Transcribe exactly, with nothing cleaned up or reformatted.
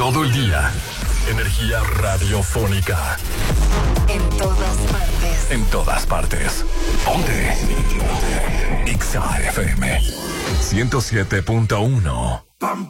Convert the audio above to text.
Todo el día. Energía radiofónica. En todas partes. En todas partes. Ponte. Ponte. X A F M ciento siete punto uno. Pam,